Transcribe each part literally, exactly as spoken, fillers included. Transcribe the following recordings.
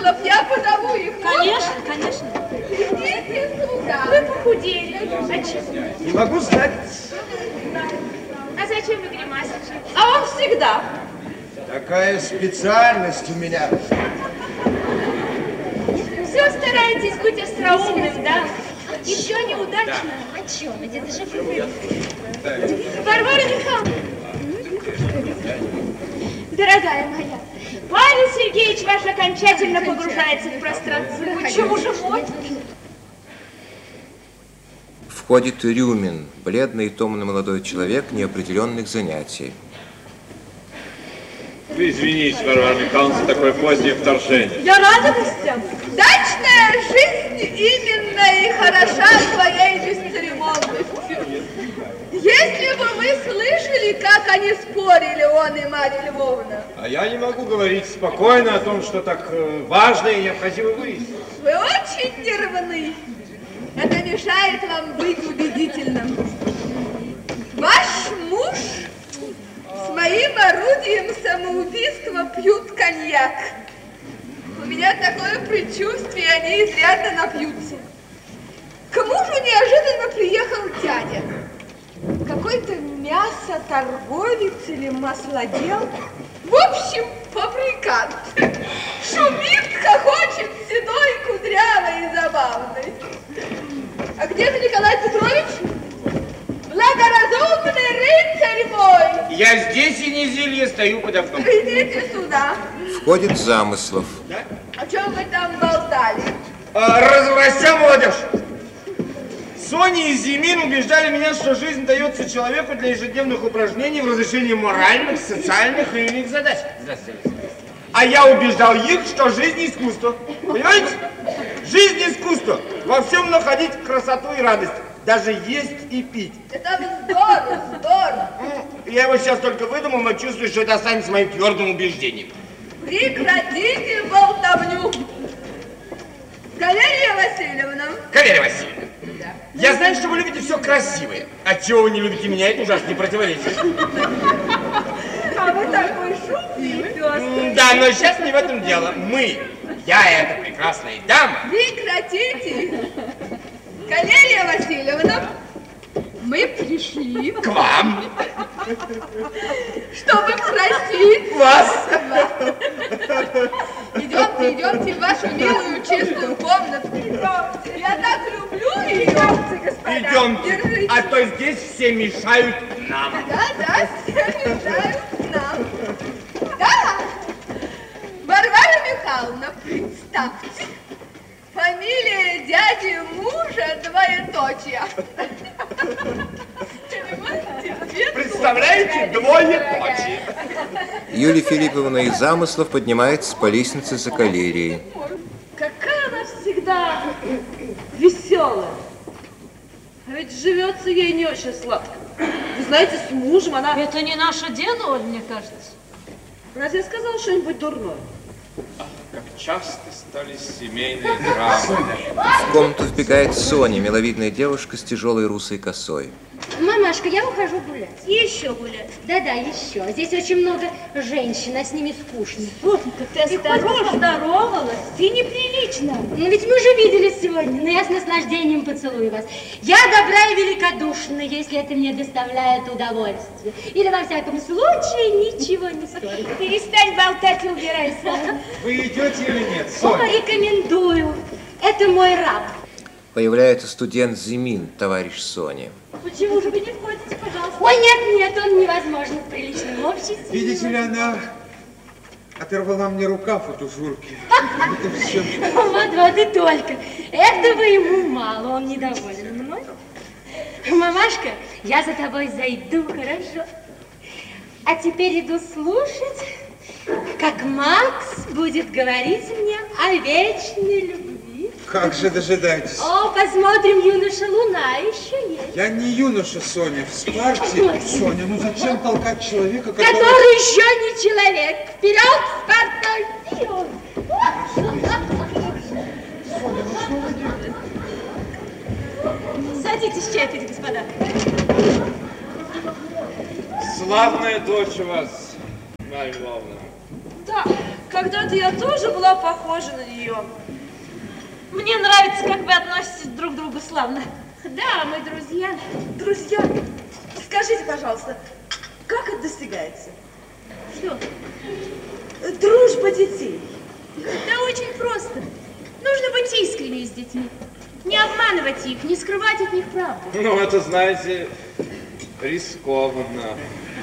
чтоб я позову их. Конечно, конечно. Идите сюда. Вы похудели. Зачем? Не могу знать. А зачем вы гримасите? А он всегда. Такая специальность у меня. Все стараетесь быть остроумным, да? И все неудачно. О чем? Ведь это же... Варвара Михайловна. Дорогая моя, Павел Сергеевич ваш окончательно погружается в пространство. Почему же мой? Входит Рюмин, бледный и томный молодой человек неопределенных занятий. Вы извините, Варвара Михайловна, за такое позднее вторжение. Я рада гостям. Дачная жизнь именно и хороша своей бесцеремонностью. Если бы вы слышали, как они спорили, он и Марья Львовна. А я не могу говорить спокойно о том, что так важно и необходимо выяснить. Вы очень нервны. Это мешает вам быть убедительным. Ваш муж с моим орудием самоубийства пьют коньяк. У меня такое предчувствие, они изрядно напьются. К мужу неожиданно приехал дядя. Какой-то мясоторговец или маслодел. В общем, фабрикант. Шумит, хохочет, седой, кудрявый и забавный. А где-то Николай Петрович? Благоразумный рыцарь мой! Я здесь и не зелье стою под окном. Идите сюда. Входит Замыслов. Да? О чем вы там болтали? А, развраща молодежь. Соня и Зимин убеждали меня, что жизнь дается человеку для ежедневных упражнений в разрешении моральных, социальных и иных задач. Здравствуйте. А я убеждал их, что жизнь искусство. Понимаете? Жизнь искусство. Во всем находить красоту и радость. Даже есть и пить. Это вздор, вздор. Я его сейчас только выдумал, но чувствую, что это останется моим твердым убеждением. Прекратите болтовню. Галерия Васильевна. Галерия Васильевна. Да. Я знаю, что вы любите все красивое. Отчего вы не любите меня, это ужасно не противоречит. А вы такой шумный, пёстрый. Да, но сейчас не в этом дело. Мы, я и эта прекрасная дама. Прекратите. Галерия Васильевна, мы пришли к вам, чтобы спросить вас. Идемте, идемте в вашу милую чистую комнату. Я так люблю ее. Идемте, господа. Идемте, Держите. а то здесь все мешают нам. Да, да, все мешают нам. Да. Варвара Михайловна, представьте. Фамилия дяди мужа двоеточие. Представляете, двоеточие. Юлия Филипповна из Замыслов поднимается по лестнице за калерией. Какая она всегда веселая. А ведь живется ей не очень сладко. Вы знаете, с мужем она... Это не наше дело, Оль, мне кажется. Разве я сказала что-нибудь дурное? Как часто стали семейные драмы. В комнату вбегает Соня, миловидная девушка с тяжелой русой косой. Мамашка, я ухожу гулять. Еще гулять. Да-да, еще. Здесь очень много женщин, а с ними скучно. Помника, ты осторожно здоровалась. Ты неприлично. Ну ведь мы уже виделись сегодня, но я с наслаждением поцелую вас. Я добра и великодушна, если это мне доставляет удовольствие. Или во всяком случае ничего не стоит. Перестань болтать и убирайся. Вы идете или нет, О, Соня? рекомендую. Это мой раб. Появляется студент Зимин, товарищ Сони. Почему же вы не входите, пожалуйста? Ой, нет, нет, он невозможен в приличном обществе. Видите ли, она оторвала мне рукав от ужурки. Это все. Вот, вот и только. Этого ему мало, он недоволен мной. Мамашка, я за тобой зайду, хорошо? А теперь иду слушать, как Макс будет говорить мне о вечной любви. Как же дожидаетесь? О, посмотрим, юноша, луна еще есть. Я не юноша, Соня, в Спарте. Соня, ну зачем толкать человека, который... Который еще не человек. Вперед, Спарта! Садитесь чай пить, господа. Славная дочь у вас, Марья Львовна. Да, когда-то я тоже была похожа на нее. Мне нравится, как вы относитесь друг к другу славно. Да, мы друзья. Друзья, скажите, пожалуйста, как это достигается? Что? Дружба детей. Да очень просто. Нужно быть искренней с детьми. Не обманывать их, не скрывать от них правду. Ну, это, знаете, рискованно.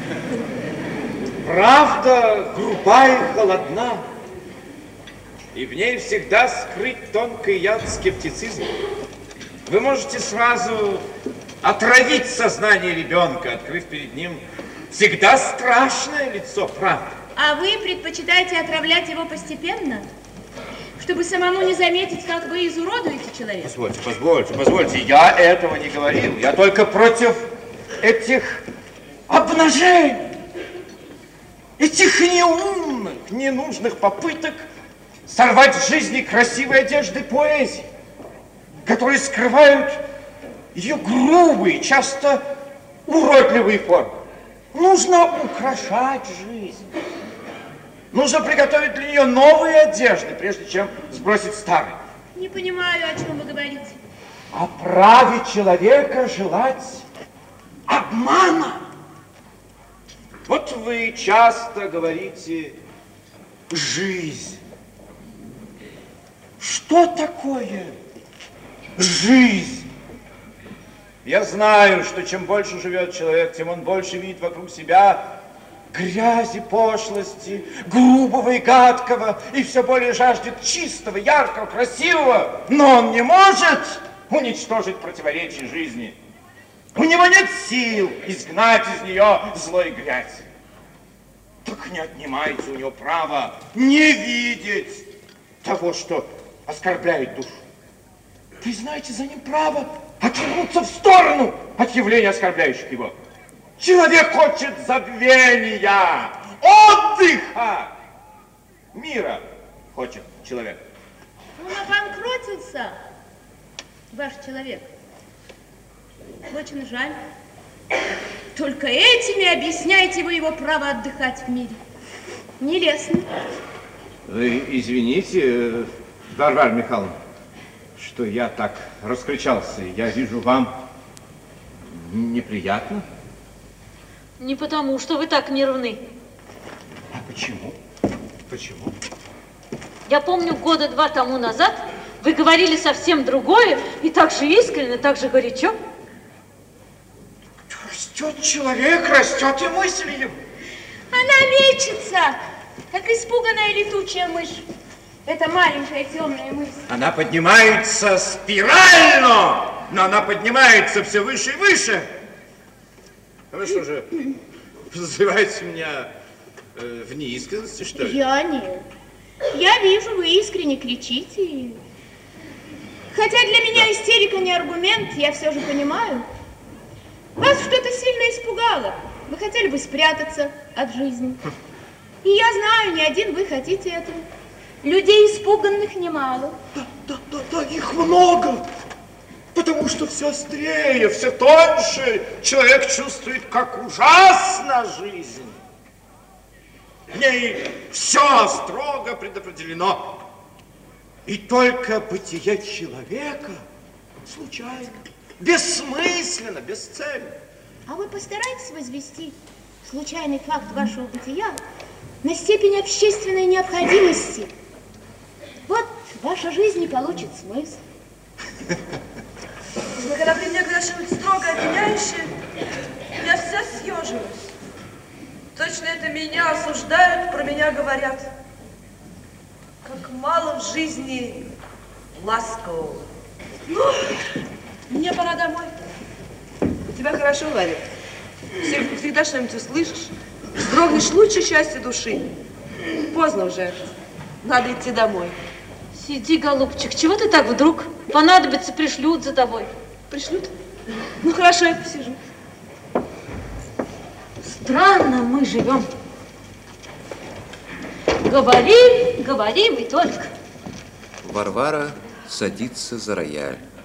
Правда груба и холодна. И в ней всегда скрыт тонкий яд скептицизма. Вы можете сразу отравить сознание ребенка, открыв перед ним всегда страшное лицо правды. А вы предпочитаете отравлять его постепенно? Чтобы самому не заметить, как вы изуродуете человека? Позвольте, позвольте, позвольте, я этого не говорил. Я только против этих обнажений, этих неумных, ненужных попыток сорвать с жизни красивой одежды поэзии, которые скрывают ее грубые, часто уродливые формы. Нужно украшать жизнь. Нужно приготовить для нее новые одежды, прежде чем сбросить старые. Не понимаю, о чем вы говорите. О праве человека желать обмана. Вот вы часто говорите «жизнь». Что такое жизнь? Я знаю, что чем больше живет человек, тем он больше видит вокруг себя грязи, пошлости, грубого и гадкого, и все более жаждет чистого, яркого, красивого. Но он не может уничтожить противоречия жизни. У него нет сил изгнать из нее зло и грязь. Так не отнимайте у него право не видеть того, что оскорбляет душу. Признайте за ним право отвернуться в сторону от явлений, оскорбляющих его. Человек хочет забвения, отдыха, мира хочет человек. Он обанкротился, ваш человек. Очень жаль. Только этими объясняете вы его право отдыхать в мире. Нелестно. Вы извините, Варвара Михайловна, что я так раскричался. Я вижу, вам неприятно. Не потому, что вы так нервны. А почему? Почему? Я помню, года два тому назад вы говорили совсем другое, и так же искренне, так же горячо. Растет человек, растет и мысль его. Она мечется, как испуганная летучая мышь. Это маленькая темная мысль. Она поднимается спирально, но она поднимается все выше и выше. Вы что же, подозреваете меня э, в неискренности, что ли? Я нет. Я вижу, вы искренне кричите. Хотя для меня истерика не аргумент, я все же понимаю. Вас что-то сильно испугало. Вы хотели бы спрятаться от жизни. И я знаю, не один вы хотите этого. Людей испуганных немало. Да, да, да, да, их много. Потому что все острее, все тоньше человек чувствует, как ужасна жизнь. В ней все строго предопределено. И только бытие человека случайно, бессмысленно, бесцельно. А вы постарайтесь возвести случайный факт вашего бытия на степень общественной необходимости. Вот ваша жизнь и получит смысл. Но когда при мне говорят что-нибудь строго обвиняющее, я вся съеживаюсь. Точно это меня осуждают, про меня говорят. Как мало в жизни ласкового. Ну, мне пора домой. У тебя хорошо, Варя. Всегда что-нибудь услышишь, вздрогнешь лучше счастья души. Поздно уже. Надо идти домой. Сиди, голубчик, чего ты так вдруг? Понадобится, пришлют за тобой. Пришлют? Ну хорошо, я посижу. Странно мы живем. Говорим, говорим и только. Варвара садится за рояль.